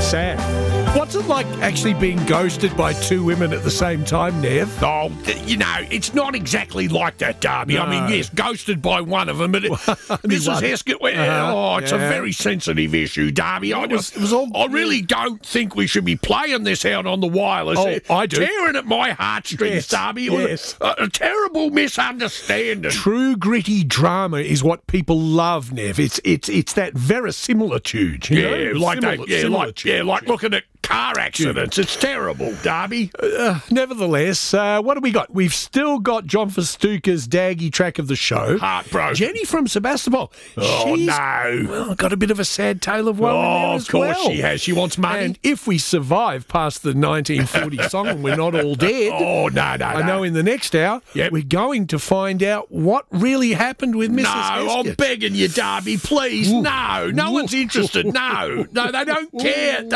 sad. What's it like actually being ghosted by two women at the same time, Nev? Oh, it's not exactly like that, Darby. No. I mean, yes, ghosted by one of them, but Mrs. Heskett, it's a very sensitive issue, Darby. I really don't think we should be playing this out on the wireless. Oh, I do. Tearing at my heartstrings, Yes, Darby. yes. A terrible misunderstanding. True gritty drama is what people love, Nev. It's that verisimilitude. You know? Like looking at car accidents. It's terrible, Darby. Nevertheless, what do we got? We've still got John Festuca's Daggy track of the show. Heartbroken. Jenny from Sebastopol. She's, no. got a bit of a sad tale of woe in there as of course well. she has. She wants money. And if we survive past the 1940 song and we're not all dead, I know in the next hour we're going to find out what really happened with Mrs. Heskett. I'm begging you, Darby, please. No one's interested. No, they don't care.